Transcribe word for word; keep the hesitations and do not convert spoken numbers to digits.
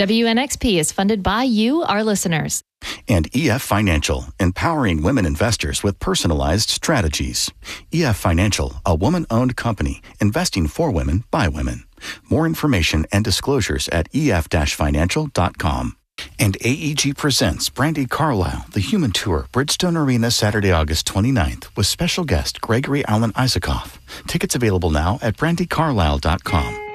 W N X P is funded by you, our listeners. And E F Financial, empowering women investors with personalized strategies. E F Financial, a woman-owned company, investing for women by women. More information and disclosures at E F financial dot com. And A E G presents Brandi Carlile, The Human Tour, Bridgestone Arena, Saturday, August twenty-ninth, with special guest Gregory Alan Isakov. Tickets available now at brandi carlile dot com.